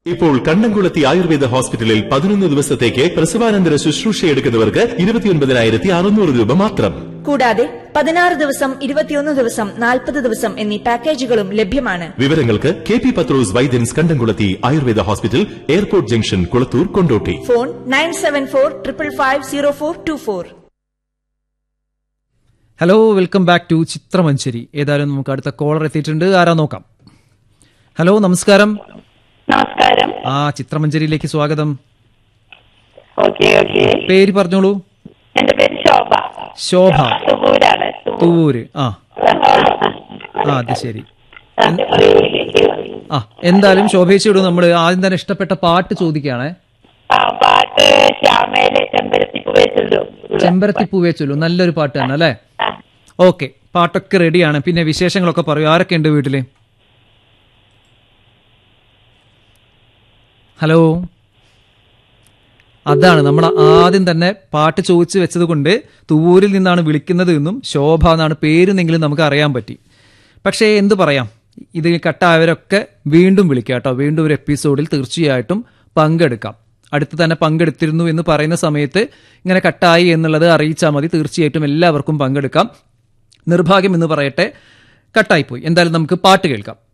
ഇപ്പോൾ കണ്ണംകുളത്തി ആയുർവേദ ഹോസ്പിറ്റലിൽ 11 ദിവസത്തേക്ക് പ്രസവാനന്തര ശുശ്രൂഷയെടുക്കുന്നവർക്ക് 29,600 രൂപ മാത്രം. കൂടാതെ 16 ദിവസം, 21 ദിവസം, 40 ദിവസം എന്നീ പാക്കേജുകളും ലഭ്യമാണ്. വിവരങ്ങൾക്ക് KP പത്രോസ് വൈദ്യൻസ് കണ്ടംകുളത്തി Ayurveda hospital, airport junction, Kulathur, Kondotty. Phone 9745550424. Hello, welcome back to ചിത്രമഞ്ചേരി. ഏതായാലും നമുക്ക് അടുത്ത കോളർ എത്തിയിട്ടുണ്ട്. ആരാ നോക്കാം. ഹലോ, നമസ്കാരം. നമസ്കാരം. ചിത്രമഞ്ചേരിയിലേക്ക് സ്വാഗതം. പേര് പറഞ്ഞോളൂ. എന്റെ പേര് ശോഭ. ശോഭ, തൂര്. അത് ശരി. എന്തായാലും ശോഭേച്ചിയോട് നമ്മൾ ആദ്യം തന്നെ ഇഷ്ടപ്പെട്ട പാട്ട് ചോദിക്കുകയാണേ. പാട്ട് ചെമ്പരത്തിപ്പൂവേ ചൊല്ലു. നല്ലൊരു പാട്ട് തന്നെ അല്ലേ? ഓക്കെ, പാട്ടൊക്കെ റെഡിയാണ്. പിന്നെ വിശേഷങ്ങളൊക്കെ പറയൂ. ആരൊക്കെ ഉണ്ട് വീട്ടില്? ഹലോ. അതാണ് നമ്മൾ ആദ്യം തന്നെ പാട്ട് ചോദിച്ചു വെച്ചത് കൊണ്ട് തൂരിൽ നിന്നാണ് വിളിക്കുന്നത് എന്നും ശോഭ എന്നാണ് പേരെന്നെങ്കിലും നമുക്ക് അറിയാൻ പറ്റി. പക്ഷേ എന്ത് പറയാം, ഇത് കട്ടായവരൊക്കെ വീണ്ടും വിളിക്കാം കേട്ടോ. വീണ്ടും ഒരു എപ്പിസോഡിൽ തീർച്ചയായിട്ടും പങ്കെടുക്കാം. അടുത്ത് തന്നെ പങ്കെടുത്തിരുന്നു എന്ന് പറയുന്ന സമയത്ത് ഇങ്ങനെ കട്ടായി എന്നുള്ളത് അറിയിച്ചാൽ മതി. തീർച്ചയായിട്ടും എല്ലാവർക്കും പങ്കെടുക്കാം. നിർഭാഗ്യം എന്ന് പറയട്ടെ, കട്ടായിപ്പോയി. എന്തായാലും നമുക്ക് പാട്ട് കേൾക്കാം.